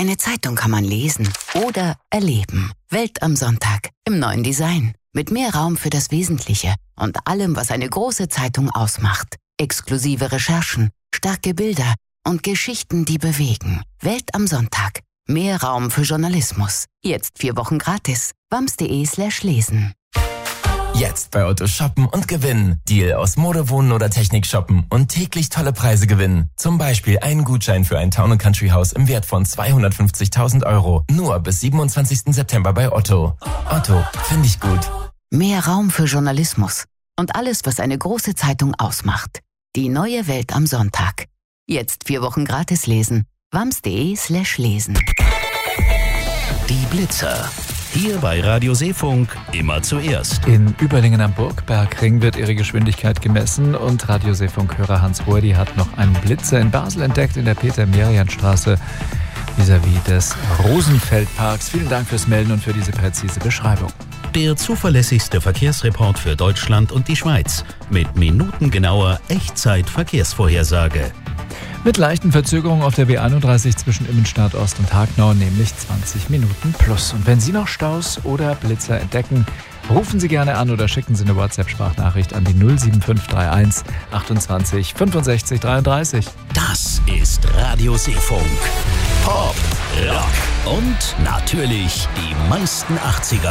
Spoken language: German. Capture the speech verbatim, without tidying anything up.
Eine Zeitung kann man lesen oder erleben. Welt am Sonntag im neuen Design. Mit mehr Raum für das Wesentliche und allem, was eine große Zeitung ausmacht. Exklusive Recherchen, starke Bilder und Geschichten, die bewegen. Welt am Sonntag. Mehr Raum für Journalismus. Jetzt vier Wochen gratis. wams.de slash lesen. Jetzt bei Otto shoppen und gewinnen. Deal aus Mode, Wohnen oder Technik shoppen und täglich tolle Preise gewinnen. Zum Beispiel einen Gutschein für ein Town- und Country Haus im Wert von zweihundertfünfzigtausend Euro. Nur bis siebenundzwanzigsten September bei Otto. Otto, finde ich gut. Mehr Raum für Journalismus und alles, was eine große Zeitung ausmacht. Die neue Welt am Sonntag. Jetzt vier Wochen gratis lesen. wams.de slash lesen. Die Blitzer. Hier bei Radio Seefunk immer zuerst. In Überlingen am Burgbergring wird ihre Geschwindigkeit gemessen und Radio Seefunk-Hörer Hans Rohrdi hat noch einen Blitzer in Basel entdeckt, in der Peter-Merian-Straße vis-à-vis des Rosenfeldparks. Vielen Dank fürs Melden und für diese präzise Beschreibung. Der zuverlässigste Verkehrsreport für Deutschland und die Schweiz mit minutengenauer Echtzeit-Verkehrsvorhersage. Mit leichten Verzögerungen auf der B einunddreißig zwischen Immenstadt Ost und Hagnau, nämlich zwanzig Minuten plus. Und wenn Sie noch Staus oder Blitzer entdecken, rufen Sie gerne an oder schicken Sie eine WhatsApp-Sprachnachricht an die null sieben fünf drei eins achtundzwanzig fünfundsechzig dreiunddreißig. Das ist Radio Seefunk. Pop, Rock und natürlich die meisten achtziger